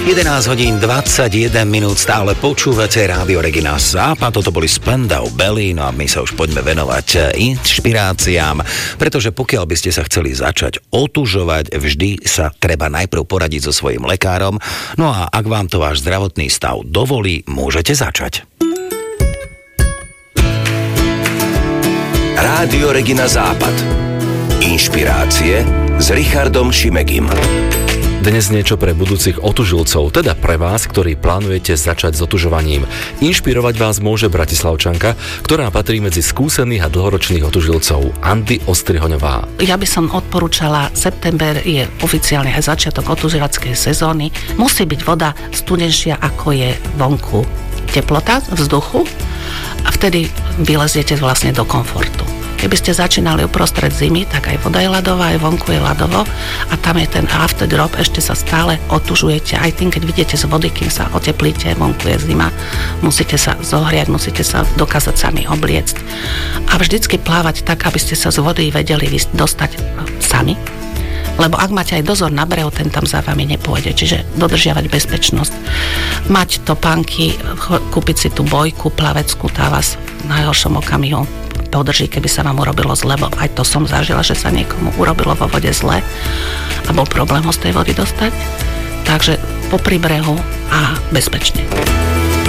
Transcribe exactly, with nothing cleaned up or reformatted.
jedenásť hodín dvadsaťjeden minút, stále počúvate Rádio Regina Západ. Toto boli Spandau Ballet, no a my sa už poďme venovať inšpiráciám, pretože pokiaľ by ste sa chceli začať otužovať, vždy sa treba najprv poradiť so svojím lekárom. No a ak vám to váš zdravotný stav dovolí, môžete začať. Rádio Regina Západ. Inšpirácie s Richardom Šimegim. Dnes niečo pre budúcich otužilcov, teda pre vás, ktorí plánujete začať s otužovaním. Inšpirovať vás môže Bratislavčanka, ktorá patrí medzi skúsených a dlhoročných otužilcov, Andy Ostrihoňová. Ja by som odporúčala, september je oficiálne aj začiatok otužilackej sezóny. Musí byť voda studenšia, ako je vonku teplota vzduchu a vtedy vyleziete vlastne do komfortu. Keby ste začínali uprostred zimy, tak aj voda je ľadová, aj vonku je ľadovo a tam je ten after drop, ešte sa stále otužujete. Aj tým, keď vidíte z vody, kým sa oteplíte, vonku je zima, musíte sa zohriať, musíte sa dokázať sami obliecť. A vždycky plávať tak, aby ste sa z vody vedeli dostať sami. Lebo ak máte aj dozor na brehu, ten tam za vami nepôjde. Čiže dodržiavať bezpečnosť. Mať topánky, kúpiť si tú bojku plaveckú, tá vás v najhoršom okamihu podrží, keby sa vám urobilo zle, lebo aj to som zažila, že sa niekomu urobilo vo vode zle a bol problém ho z tej vody dostať. Takže popri brehu a bezpečne.